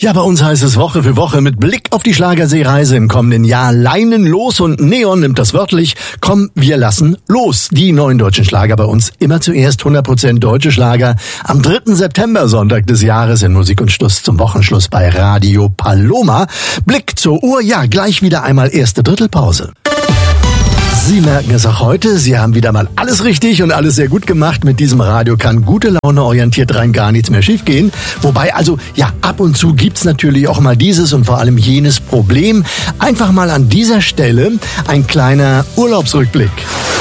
Ja, bei uns heißt es Woche für Woche mit Blick auf die Schlagerseereise im kommenden Jahr Leinen los und Neon nimmt das wörtlich. Komm, wir lassen los. Die neuen deutschen Schlager bei uns. Immer zuerst 100% deutsche Schlager. Am 3. September, Sonntag des Jahres, in Musik und Schluss zum Wochenschluss bei Radio Paloma. Blick zur Uhr, ja, gleich wieder einmal erste Drittelpause. Sie merken es auch heute, Sie haben wieder mal alles richtig und alles sehr gut gemacht. Mit diesem Radio kann gute Laune orientiert rein gar nichts mehr schiefgehen. Wobei, also, ja, ab und zu gibt's natürlich auch mal dieses und vor allem jenes Problem. Einfach mal an dieser Stelle ein kleiner Urlaubsrückblick.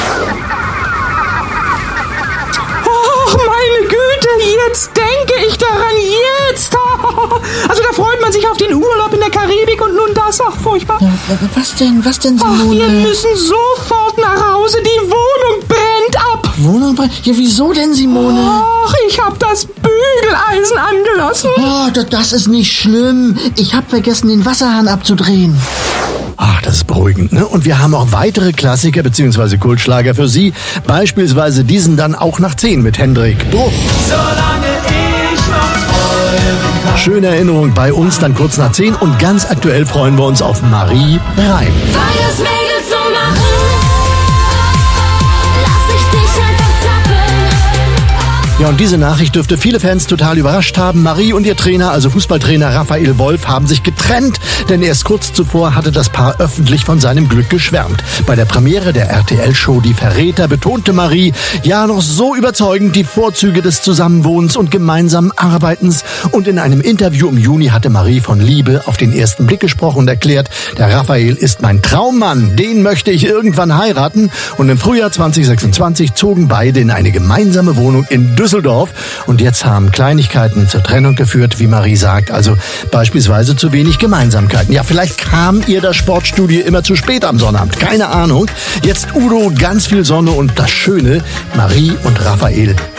Ach, meine Güte, jetzt denke ich daran, jetzt! Also da freut man sich auf den Urlaub in der Karibik und nun das, ach furchtbar. Ja, was denn, Simone? Ach, wir müssen sofort nach Hause, die Wohnung brennt ab. Wohnung brennt? Ja, wieso denn, Simone? Ach, ich hab das Bügeleisen angelassen. Oh, das ist nicht schlimm. Ich hab vergessen, den Wasserhahn abzudrehen. Ach, das ist beruhigend, ne? Und wir haben auch weitere Klassiker bzw. Kultschlager für Sie. Beispielsweise diesen dann auch nach 10 mit Hendrik Bruch. Solange ich noch träumen kann. Schöne Erinnerung bei uns dann kurz nach 10 und ganz aktuell freuen wir uns auf Marie Reim. Weil das Mädels so machen, lass ich dich einfach zappeln. Ja, und diese Nachricht dürfte viele Fans total überrascht haben. Marie und ihr Trainer, also Fußballtrainer Raphael Wolf, haben sich getrennt, denn erst kurz zuvor hatte das Paar öffentlich von seinem Glück geschwärmt. Bei der Premiere der RTL-Show Die Verräter betonte Marie ja noch so überzeugend die Vorzüge des Zusammenwohnens und gemeinsamen Arbeitens. Und in einem Interview im Juni hatte Marie von Liebe auf den ersten Blick gesprochen und erklärt, der Raphael ist mein Traummann, den möchte ich irgendwann heiraten. Und im Frühjahr 2026 zogen beide in eine gemeinsame Wohnung in Düsseldorf. Und jetzt haben Kleinigkeiten zur Trennung geführt, wie Marie sagt, also beispielsweise zu wenig Gemeinsamkeiten. Ja, vielleicht kam ihr das Sportstudio immer zu spät am Sonnabend, keine Ahnung. Jetzt Udo, ganz viel Sonne und das Schöne, Marie und Raphael